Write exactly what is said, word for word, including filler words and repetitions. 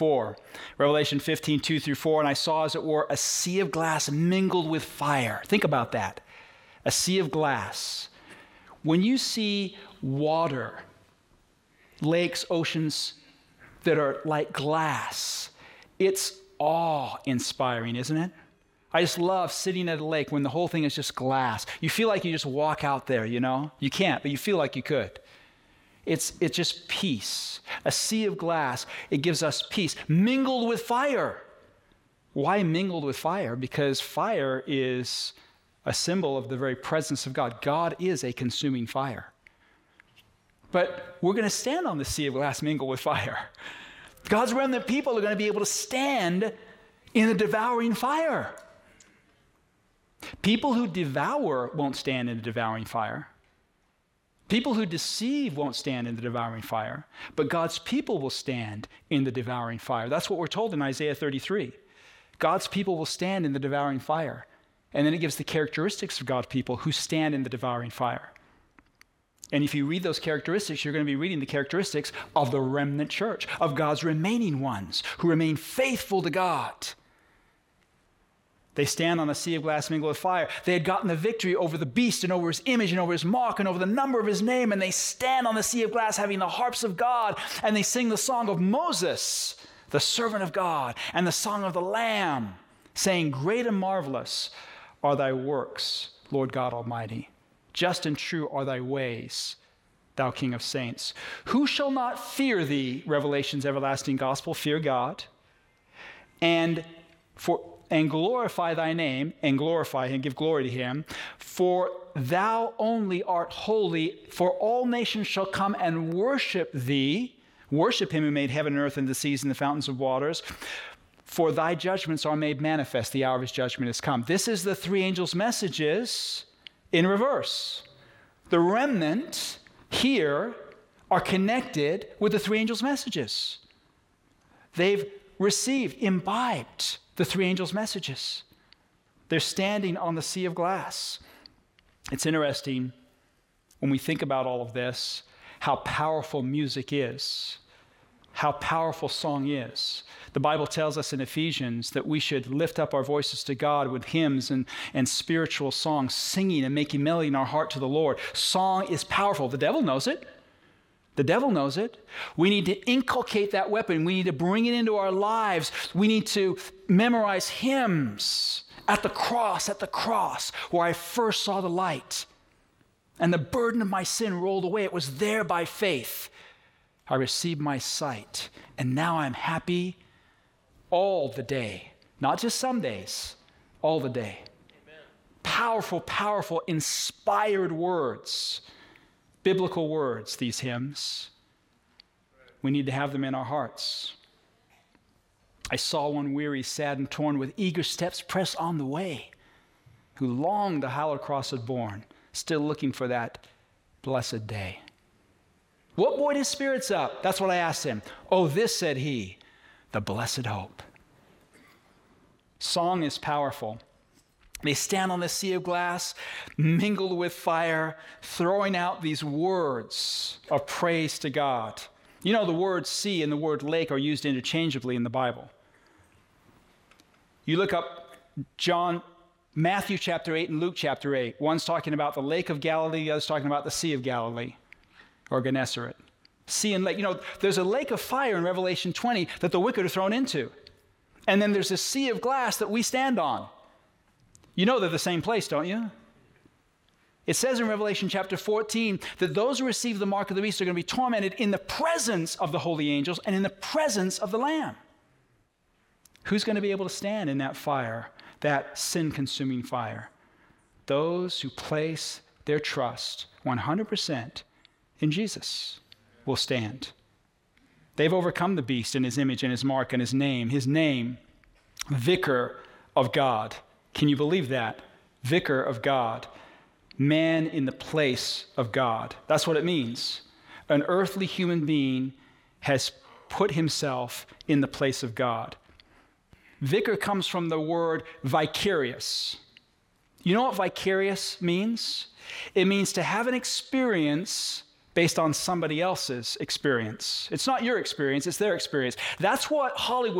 four. Revelation fifteen, two through four, and I saw as it were a sea of glass mingled with fire. Think about that. A sea of glass. When you see water, lakes, oceans that are like glass, it's awe-inspiring, isn't it? I just love sitting at a lake when the whole thing is just glass. You feel like you just walk out there, you know? You can't, but you feel like you could. It's, it's just peace. A sea of glass, it gives us peace. Mingled with fire. Why mingled with fire? Because fire is a symbol of the very presence of God. God is a consuming fire. But we're going to stand on the sea of glass mingled with fire. God's remnant people are going to be able to stand in the devouring fire. People who devour won't stand in the devouring fire. People who deceive won't stand in the devouring fire, but God's people will stand in the devouring fire. That's what we're told in Isaiah thirty-three. God's people will stand in the devouring fire. And then it gives the characteristics of God's people who stand in the devouring fire. And if you read those characteristics, you're going to be reading the characteristics of the remnant church, of God's remaining ones who remain faithful to God. They stand on a sea of glass mingled with fire. They had gotten the victory over the beast and over his image and over his mark and over the number of his name. And they stand on the sea of glass having the harps of God. And they sing the song of Moses, the servant of God, and the song of the Lamb, saying, great and marvelous are thy works, Lord God Almighty. Just and true are thy ways, thou King of saints. Who shall not fear thee, Revelation's everlasting gospel, fear God, and for and glorify thy name, and glorify him, give glory to him, for thou only art holy, for all nations shall come and worship thee, worship him who made heaven and earth and the seas and the fountains of waters, for thy judgments are made manifest, the hour of his judgment has come. This is the three angels' messages in reverse. The remnant here are connected with the three angels' messages. They've received, imbibed the three angels' messages. They're standing on the sea of glass. It's interesting when we think about all of this, how powerful music is, how powerful song is. The Bible tells us in Ephesians that we should lift up our voices to God with hymns and, and spiritual songs, singing and making melody in our heart to the Lord. Song is powerful. The devil knows it. The devil knows it. We need to inculcate that weapon. We need to bring it into our lives. We need to memorize hymns at the cross, at the cross, where I first saw the light. And the burden of my sin rolled away. It was there by faith. I received my sight. And now I'm happy all the day. Not just some days, all the day. Amen. Powerful, powerful, inspired words. Biblical words, these hymns. We need to have them in our hearts. I saw one weary, sad, and torn, with eager steps press on the way, who longed the hallowed cross had borne, still looking for that blessed day. What buoyed his spirits up? That's what I asked him. Oh, this, said he, the blessed hope. Song is powerful. They stand on the sea of glass, mingled with fire, throwing out these words of praise to God. You know, the word sea and the word lake are used interchangeably in the Bible. You look up John, Matthew chapter eight and Luke chapter eight. One's talking about the lake of Galilee, the other's talking about the Sea of Galilee, or Gennesaret. Sea and lake. You know, there's a lake of fire in Revelation twenty that the wicked are thrown into. And then there's a sea of glass that we stand on. You know they're the same place, don't you? It says in Revelation chapter fourteen that those who receive the mark of the beast are going to be tormented in the presence of the holy angels and in the presence of the Lamb. Who's going to be able to stand in that fire, that sin-consuming fire? Those who place their trust one hundred percent in Jesus will stand. They've overcome the beast in his image and his mark and his name. His name, Vicar of God. Can you believe that? Vicar of God. Man in the place of God. That's what it means. An earthly human being has put himself in the place of God. Vicar comes from the word vicarious. You know what vicarious means? It means to have an experience based on somebody else's experience. It's not your experience, it's their experience. That's what Hollywood